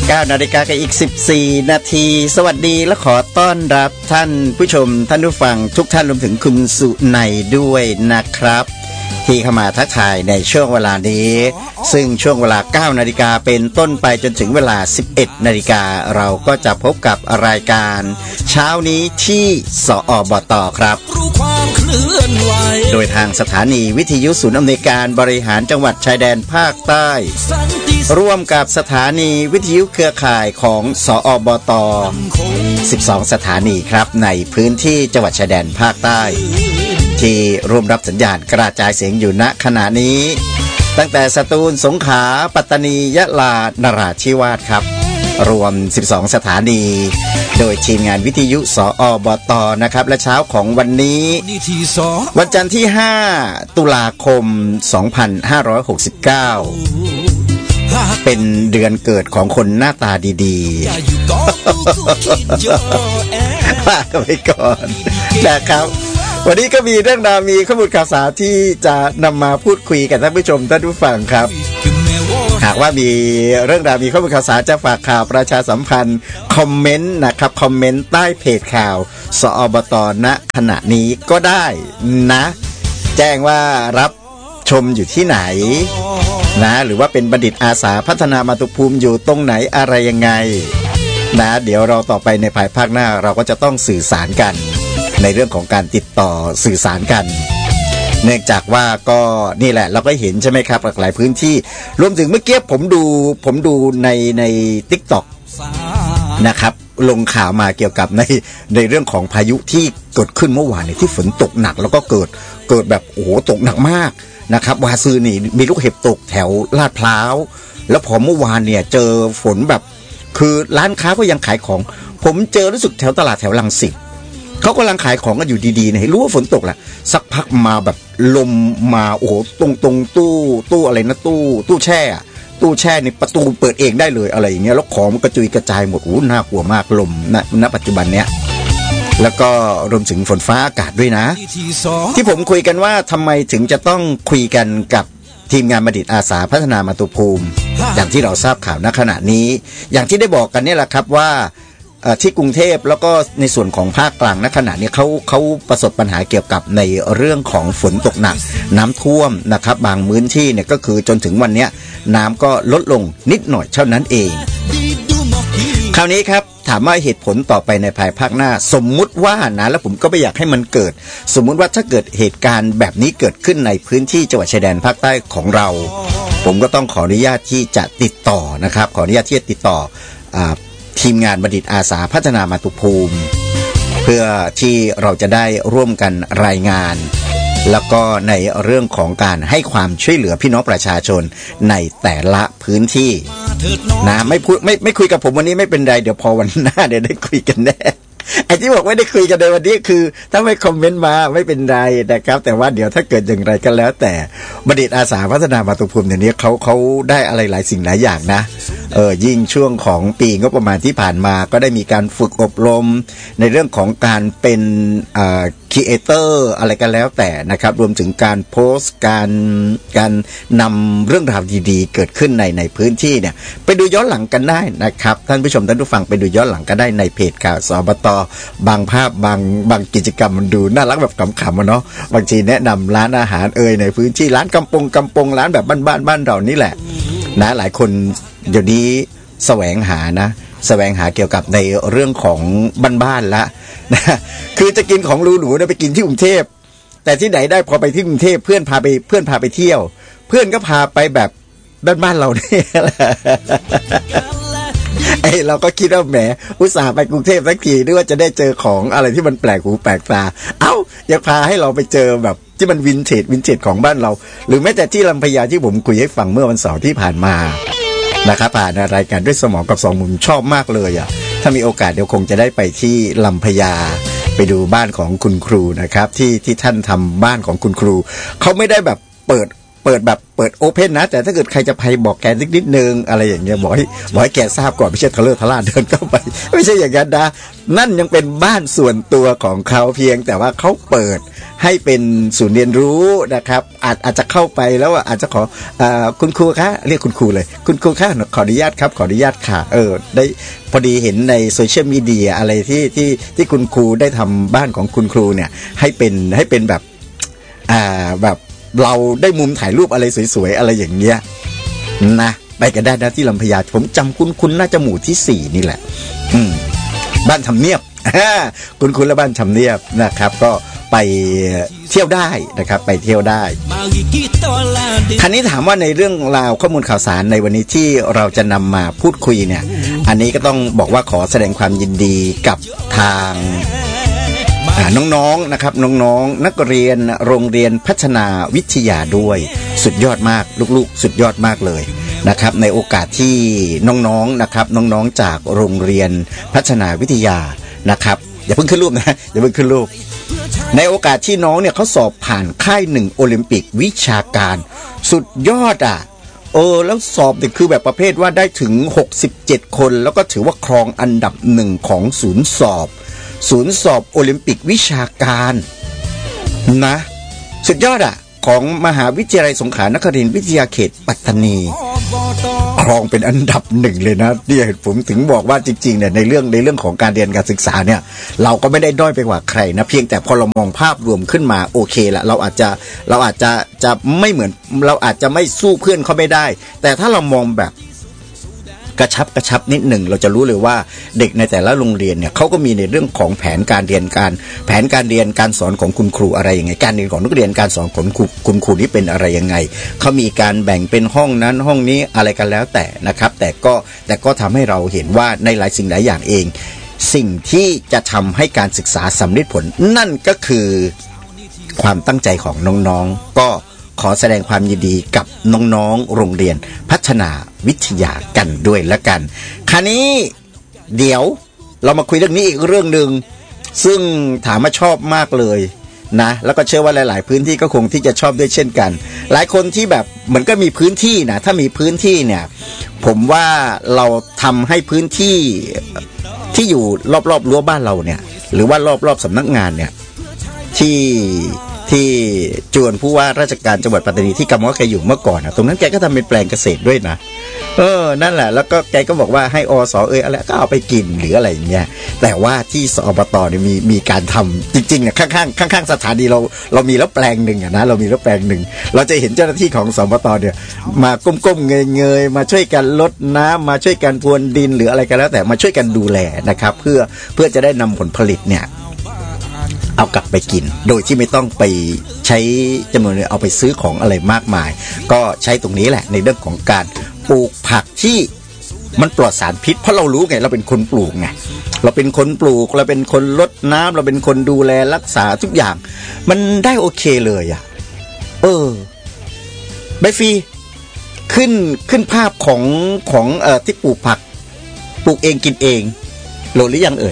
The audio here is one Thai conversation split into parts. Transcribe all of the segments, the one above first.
9 นาฬิกากับอีก14นาทีสวัสดีและขอต้อนรับท่านผู้ชมท่านผู้ฟังทุกท่านรวมถึงคุณสุนัยด้วยนะครับที่เข้ามาทักทายในช่วงเวลานี้ซึ่งช่วงเวลา 9 นาฬิกาเป็นต้นไปจนถึงเวลา 11 นาฬิกาเราก็จะพบกับรายการเช้านี้ที่สอบต.ครับโดยทางสถานีวิทยุศูนย์อำนวยการบริหารจังหวัดชายแดนภาคใต้ร่วมกับสถานีวิทยุเครือข่ายของสอบต. 12 สถานีครับในพื้นที่จังหวัดชายแดนภาคใต้ที่ร่วมรับสัญญาณกระจายเสียงอยู่ณขณะนี้ตั้งแต่สตูลสงขลาปัตตานียะลานราธิวาสครับรวม12สถานีโดยทีมงานวิทยุสอบต.นะครับและเช้าของวันนี้วันจันทร์ที่5ตุลาคม2569เป็นเดือนเกิดของคนหน้าตาดีๆว่ากันไปก่อนนะครับวันนี้ก็มีเรื่องราวมีข้อมูลข่าวสารที่จะนำมาพูดคุยกับท่านผู้ชมท่านผู้ฟังครับหากว่ามีเรื่องราวมีข้อมูลข่าวสารจะฝากข่าวประชาสัมพันธ์คอมเมนต์นะครับคอมเมนต์ใต้เพจข่าวสอบต.ณขณะนี้ก็ได้นะแจ้งว่ารับชมอยู่ที่ไหนนะหรือว่าเป็นบัณฑิตอาสาพัฒนามาตุภูมิอยู่ตรงไหนอะไรยังไงนะเดี๋ยวเราต่อไปในภายภาคหน้าเราก็จะต้องสื่อสารกันในเรื่องของการติดต่อสื่อสารกันเนื่องจากว่าก็นี่แหละเราก็เห็นใช่ไหมครับหลายพื้นที่รวมถึงเมื่อกี้ผมดูใน TikTok นะครับลงข่าวมาเกี่ยวกับในเรื่องของพายุที่เกิดขึ้นเมื่อวานเนี่ยที่ฝนตกหนักแล้วก็เกิดแบบโอ้โหตกหนักมากนะครับวาซือนี่มีลูกเห็บตกแถวลาดพร้าวแล้วพอเมื่อวานเนี่ยเจอฝนแบบคือร้านค้าก็ยังขายของผมเจอรู้สึกแถวตลาดแถวรังสิตเขากำลังขายของกันอยู่ดีๆเนี่ยรู้ว่าฝนตกแหละสักพักมาแบบลมมาโอ้โหตรงตู้อะไรนะตู้แช่ในประตูเปิดเองได้เลยอะไรอย่างเงี้ยแล้วของมันกระจุยกระจายหมดโอ้น่ากลัวมากลมณปัจจุบันเนี้ยแล้วก็รวมถึงฝนฟ้าอากาศด้วยนะที่ผมคุยกันว่าทำไมถึงจะต้องคุยกันกับทีมงานบัณฑิตอาสาพัฒนามาตุภูมิอย่างที่เราทราบข่าวณขณะนี้อย่างที่ได้บอกกันเนี่ยแหละครับว่าที่กรุงเทพแล้วก็ในส่วนของภาคกลางณขณะนี้เขาประสบปัญหาเกี่ยวกับในเรื่องของฝนตกหนักน้ำท่วมนะครับบางพื้นที่เนี่ยก็คือจนถึงวันนี้น้ำก็ลดลงนิดหน่อยเท่านั้นเองคราวนี้ครับถามว่าเหตุผลต่อไปในภายภาคหน้าสมมุติว่านะแล้วผมก็ไม่อยากให้มันเกิดสมมุติว่าถ้าเกิดเหตุการณ์แบบนี้เกิดขึ้นในพื้นที่จังหวัดชายแดนภาคใต้ของเราผมก็ต้องขออนุญาตที่จะติดต่อนะครับขออนุญาตที่จะติดต่อทีมงานบัณฑิตอาสาพัฒนามาตุภูมิเพื่อที่เราจะได้ร่วมกันรายงานแล้วก็ในเรื่องของการให้ความช่วยเหลือพี่น้องประชาชนในแต่ละพื้นที่นะไม่คุยกับผมวันนี้ไม่เป็นไรเดี๋ยวพอวันหน้าเดี๋ยวได้คุยกันแน่ไอ้ที่บอกว่าได้คุยกันในวันนี้คือถ้าไม่คอมเมนต์มาไม่เป็นไรนะครับแต่ว่าเดี๋ยวถ้าเกิดอย่างไรก็แล้วแต่บัณฑิตอาสาพัฒนามาตุภูมิเนี่ยเขาได้อะไรหลายสิ่งหลายอย่างนะยิ่งช่วงของปีงบประมาณที่ผ่านมาก็ได้มีการฝึกอบรมในเรื่องของการเป็นครีเอเตอร์อะไรกันแล้วแต่นะครับรวมถึงการโพสต์การนำเรื่องราวดีๆเกิดขึ้นในพื้นที่เนี่ยไปดูย้อนหลังกันได้นะครับท่านผู้ชมท่านผู้ฟังไปดูย้อนหลังกันได้ในเพจข่าวสอบต.บางภาพบางกิจกรรมมันดูน่ารักแบบขำๆเนาะบางทีแนะนำร้านอาหารในพื้นที่ร้านกำปงร้านแบบบ้านเรานี่แหละนะหลายคนเดี๋ยวนี้แสวงหาเกี่ยวกับในเรื่องของบ้านๆละนะคือจะกินของหรูๆไปกินที่กรุงเทพแต่ที่ไหนได้พอไปที่กรุงเทพเพื่อนพาไปเที่ยวเพื่อนก็พาไปแบบบ้านเราเนี่ยเราก็คิดว่าแหมอุตส่าห์ไปกรุงเทพสักทีนึกว่าจะได้เจอของอะไรที่มันแปลกหูแปลกตาอยากพาให้เราไปเจอแบบที่มันวินเทจของบ้านเราหรือแม้แต่ที่ลำพญาที่ผมคุยให้ฟังเมื่อวันเสาร์ที่ผ่านมานะครับผ่านรายการด้วยสมองกับสองมุมชอบมากเลยถ้ามีโอกาสเดี๋ยวคงจะได้ไปที่ลำพญาไปดูบ้านของคุณครูนะครับที่ท่านทำบ้านของคุณครูเขาไม่ได้แบบเปิดเปิดโอเพ่นนะแต่ถ้าเกิดใครจะไปบอกแกนิดนึงอะไรอย่างเงี้ยบอกให้แกทราบก่อนไม่ใช่ทะเลาะทะล่าเดินเข้าไปไม่ใช่อย่างนั้นนะนั่นยังเป็นบ้านส่วนตัวของเขาเพียงแต่ว่าเขาเปิดให้เป็นศูนย์เรียนรู้นะครับอาจจะเข้าไปแล้วอาจจะขอคุณครูคะเรียกคุณครูเลยคุณครูคะขออนุญาตครับขออนุญาตค่ะได้พอดีเห็นในโซเชียลมีเดียอะไรที่คุณครูได้ทำบ้านของคุณครูเนี่ยให้เป็นแบบแบบเราได้มุมถ่ายรูปอะไรสวยๆอะไรอย่างเงี้ยนะไปกันได้นะที่ลำพญาผมจำคุณน่าจะหมู่ที่4นี่แหละบ้านทำเนียบคุณและบ้านทำเนียบนะครับก็ไปเที่ยวได้นะครับไปเที่ยวได้คราวนี้ถามว่าในเรื่องราวข้อมูลข่าวสารในวันนี้ที่เราจะนำมาพูดคุยเนี่ยอันนี้ก็ต้องบอกว่าขอแสดงความยินดีกับทางน้องๆนะครับน้องๆนักเรียนโรงเรียนพัฒนาวิทยาด้วยสุดยอดมากลูกๆสุดยอดมากเลยนะครับในโอกาสที่น้องๆนะครับน้องๆจากโรงเรียนพัฒนาวิทยานะครับอย่าเพิ่งขึ้นรูปนะอย่าเพิ่งขึ้นรูปในโอกาสที่น้องเนี่ยเขาสอบผ่านค่าย1โอลิมปิกวิชาการสุดยอดแล้วสอบเนี่ยคือแบบประเภทว่าได้ถึง67คนแล้วก็ถือว่าครองอันดับ1ของศูนย์สอบโอลิมปิกวิชาการนะสุดยอดของมหาวิทยาลัยสงขลานครินทร์วิทยาเขตปัตตานีครองเป็นอันดับ1เลยนะเนี่ยผมถึงบอกว่าจริงๆเนี่ยในเรื่องของการเรียนการศึกษาเนี่ยเราก็ไม่ได้ด้อยไปกว่าใครนะเพียงแต่พอเรามองภาพรวมขึ้นมาโอเคละเราอาจจะไม่เหมือนเราอาจจะไม่สู้เพื่อนเขาไม่ได้แต่ถ้าเรามองแบบกระชับนิดหนึ่งเราจะรู้เลยว่าเด็กในแต่ละโรงเรียนเนี่ยเขาก็มีในเรื่องของแผนการเรียนการสอนของคุณครูอะไรยังไงการเรียนของนักเรียนการสอนของคุณครูนี่เป็นอะไรยังไงเขามีการแบ่งเป็นห้องนั้นห้องนี้อะไรกันแล้วแต่นะครับแต่ก็ทำให้เราเห็นว่าในหลายสิ่งหลายอย่างเองสิ่งที่จะทำให้การศึกษาสำเร็จผลนั่นก็คือความตั้งใจของน้องๆก็ขอแสดงความยินดีกับน้องๆโรงเรียนพัฒนาวิทยากันด้วยละกันคราวนี้เดี๋ยวเรามาคุยเรื่องนี้อีกเรื่องนึงซึ่งถามว่าชอบมากเลยนะแล้วก็เชื่อว่าหลายๆพื้นที่ก็คงที่จะชอบด้วยเช่นกันหลายคนที่แบบเหมือนก็มีพื้นที่นะถ้ามีพื้นที่เนี่ยผมว่าเราทำให้พื้นที่อยู่รอบๆรั้วบ้านเราเนี่ยหรือว่ารอบๆสำนักงานเนี่ยที่จวนผู้ว่าราชการจังหวัดปัตตานีที่กำว่าแกอยู่เมื่อก่อนตรงนั้นแกก็ทำเป็นแปลงเกษตรด้วยนะนั่นแหละแล้วก็แกก็บอกว่าให้อสอะไรก็เอาไปกินหรืออะไรอย่างเงี้ยแต่ว่าที่สอบตเนี่ยมีการทำจริงๆเนี่ยข้างสถานีเรามีแล้วแปลงหนึ่งนะเรามีแล้วแปลงหนึ่งเราจะเห็นเจ้าหน้าที่ของสอบตเนี่ยมาก้มๆเงยมาช่วยกันรดน้ำมาช่วยกันพรวนดินหรืออะไรกันแล้วแต่มาช่วยกันดูแลนะครับเพื่อจะได้นำผลผลิตเนี่ยเอากลับไปกินโดยที่ไม่ต้องไปใช้จำนวนเงินเอาไปซื้อของอะไรมากมายก็ใช้ตรงนี้แหละในเรื่องของการปลูกผักที่มันปลอดสารพิษเพราะเรารู้ไงเราเป็นคนปลูกไงเราเป็นคนปลูกเราเป็นคนรดน้ำเราเป็นคนดูแลรักษาทุกอย่างมันได้โอเคเลยใบฟรีขึ้นภาพของที่ปลูกผักปลูกเองกินเองโหลดหรือยังเอ่ย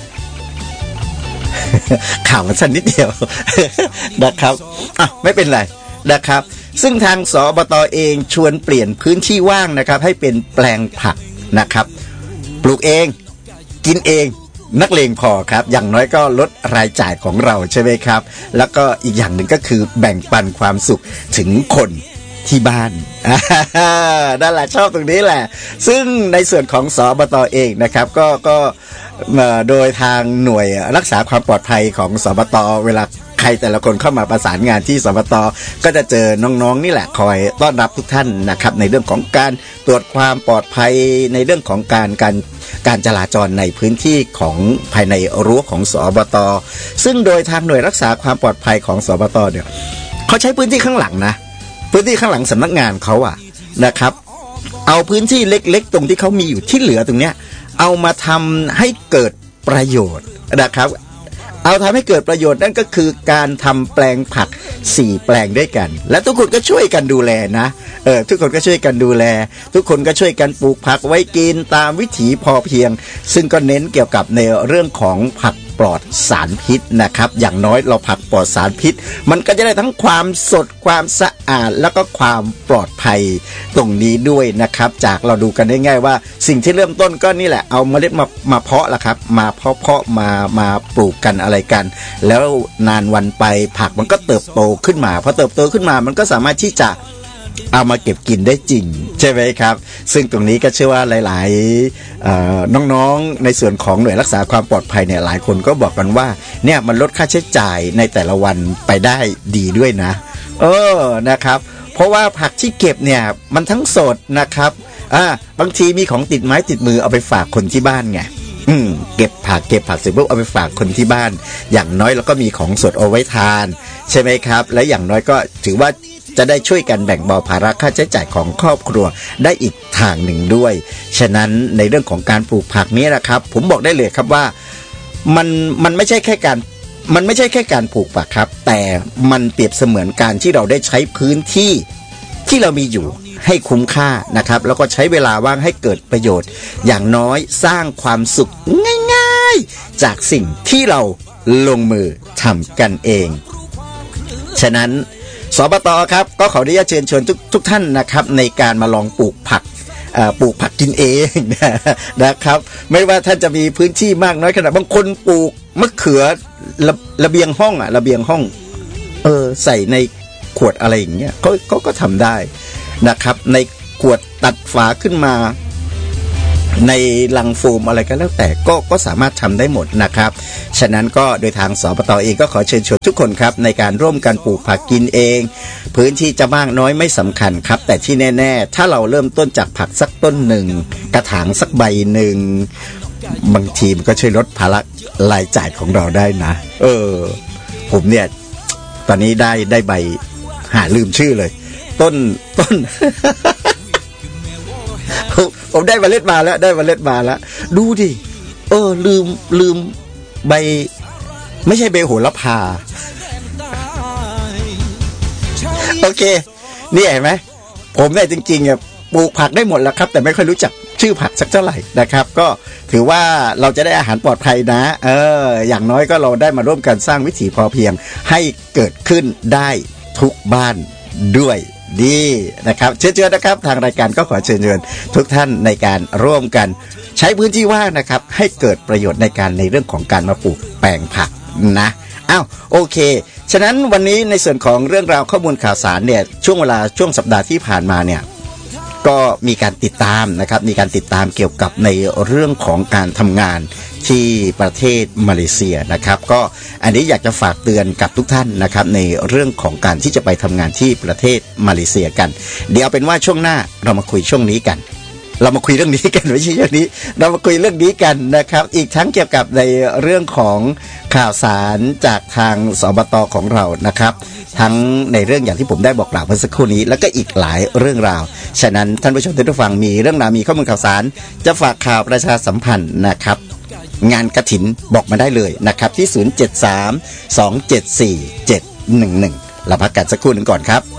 ข่าวมันสั้นนิดเดียวนะครับไม่เป็นไรนะครับซึ่งทางสบต.เองชวนเปลี่ยนพื้นที่ว่างนะครับให้เป็นแปลงผักนะครับปลูกเองกินเองนักเลงพอครับอย่างน้อยก็ลดรายจ่ายของเราใช่ไหมครับแล้วก็อีกอย่างหนึ่งก็คือแบ่งปันความสุขถึงคนที่บ้านนั่นแหละชอบตรงนี้แหละซึ่งในส่วนของสบต.เองนะครับก็โดยทางหน่วยรักษาความปลอดภัยของสบต.เวลาใครแต่ละคนเข้ามาประสานงานที่สบต.ก็จะเจอน้องๆนี่แหละคอยต้อนรับทุกท่านนะครับในเรื่องของการตรวจความปลอดภัยในเรื่องของการจราจรในพื้นที่ของภายในรั้วของสบต.ซึ่งโดยทางหน่วยรักษาความปลอดภัยของสบต.เนี่ยเขาใช้พื้นที่ข้างหลังนะพื้นที่ข้างหลังสำนักงานเขานะครับเอาพื้นที่เล็กๆตรงที่เขามีอยู่ที่เหลือตรงเนี้ยเอามาทำให้เกิดประโยชน์นะครับเอาทำให้เกิดประโยชน์นั่นก็คือการทำแปลงผัก4แปลงด้วยกันและทุกคนก็ช่วยกันดูแลนะทุกคนก็ช่วยกันดูแลทุกคนก็ช่วยกันปลูกผักไว้กินตามวิถีพอเพียงซึ่งก็เน้นเกี่ยวกับในเรื่องของผักปลอดสารพิษนะครับอย่างน้อยเราผักปลอดสารพิษมันก็จะได้ทั้งความสดความสะอาดแล้วก็ความปลอดภัยตรงนี้ด้วยนะครับจากเราดูกันได้ง่ายว่าสิ่งที่เริ่มต้นก็นี่แหละเอาเมล็ดมาเพาะละครับมาเพาะมาปลูกกันอะไรกันแล้วนานวันไปผักมันก็เติบโตขึ้นมาพอเติบโตขึ้นมามันก็สามารถที่จะเอามาเก็บกินได้จริงใช่ไหมครับซึ่งตรงนี้ก็เชื่อว่าหลายๆน้องๆในส่วนของหน่วยรักษาความปลอดภัยเนี่ยหลายคนก็บอกกันว่าเนี่ยมันลดค่าใช้จ่ายในแต่ละวันไปได้ดีด้วยนะนะครับเพราะว่าผักที่เก็บเนี่ยมันทั้งสดนะครับบางทีมีของติดไม้ติดมือเอาไปฝากคนที่บ้านไงเก็บผักเสร็จปุ๊บเอาไปฝากคนที่บ้านอย่างน้อยเราก็มีของสดเอาไว้ทานใช่ไหมครับและอย่างน้อยก็ถือว่าจะได้ช่วยกันแบ่งเบาภาระค่าใช้จ่ายของครอบครัวได้อีกทางหนึ่งด้วยฉะนั้นในเรื่องของการปลูกผักนี้นะครับผมบอกได้เลยครับว่ามันไม่ใช่แค่การปลูกผักครับแต่มันเปรียบเสมือนการที่เราได้ใช้พื้นที่ที่เรามีอยู่ให้คุ้มค่านะครับแล้วก็ใช้เวลาว่างให้เกิดประโยชน์อย่างน้อยสร้างความสุขง่ายๆจากสิ่งที่เราลงมือทำกันเองฉะนั้นสบต.ครับก็ขออนุญาตเชิญชวนทุกท่านนะครับในการมาลองปลูกผักกินเองนะครับไม่ว่าท่านจะมีพื้นที่มากน้อยขนาดบางคนปลูกมะเขือระเบียงห้องใส่ในขวดอะไรอย่างเงี้ยก็ทำได้นะครับในขวดตัดฝาขึ้นมาในลังโฟมอะไรก็แล้วแต่ก็สามารถทำได้หมดนะครับฉะนั้นก็โดยทางสปต.เองก็ขอเชิญชวนทุกคนครับในการร่วมกันปลูกผักกินเองพื้นที่จะมากน้อยไม่สำคัญครับแต่ที่แน่ๆถ้าเราเริ่มต้นจากผักสักต้นหนึ่งกระถางสักใบหนึ่งบางทีมันก็ช่วยลดภาระรายจ่ายของเราได้นะผมเนี่ยตอนนี้ได้ใบลืมชื่อเลยต้น ผมได้เมล็ดมาแล้วดูดิลืมใบไม่ใช่ใบโหระพาโอเคนี่เห็นไหมผมเนี่ยจริงๆปลูกผักได้หมดแล้วครับแต่ไม่ค่อยรู้จักชื่อผักสักเท่าไหร่นะครับก็ถือว่าเราจะได้อาหารปลอดภัยนะอย่างน้อยก็เราได้มาร่วมกันสร้างวิถีพอเพียงให้เกิดขึ้นได้ทุกบ้านด้วยดีนะครับเชิญนะครับทางรายการก็ขอเชิญทุกท่านในการร่วมกันใช้พื้นที่ว่างนะครับให้เกิดประโยชน์ในเรื่องของการมาปลูกแปลงผักนะโอเคฉะนั้นวันนี้ในส่วนของเรื่องราวข้อมูลข่าวสารเนี่ยช่วงสัปดาห์ที่ผ่านมาเนี่ยก็มีการติดตามนะครับมีการติดตามเกี่ยวกับในเรื่องของการทำงานที่ประเทศมาเลเซียนะครับก็อันนี้อยากจะฝากเตือนกับทุกท่านนะครับในเรื่องของการที่จะไปทำงานที่ประเทศมาเลเซียกันเดี๋ยวเป็นว่าช่วงหน้าเรามาคุยช่วงนี้กันเรามาคุยเรื่องนี้กันไม่ใช่เรื่องนี้เรามาคุยเรื่องนี้กันนะครับอีกทั้งเกี่ยวกับในเรื่องของข่าวสารจากทางสบต.ของเรานะครับทั้งในเรื่องอย่างที่ผมได้บอกกล่าวเมื่อสักครู่นี้แล้วก็อีกหลายเรื่องราวฉะนั้นท่านผู้ชมท่านผู้ฟังมีเรื่องราวมีข้อมูลข่าวสารจะฝากข่าวประชาสัมพันธ์นะครับงานกฐินบอกมาได้เลยนะครับที่ 073 274 711 เราพักกันสักครู่หนึ่งก่อนครับ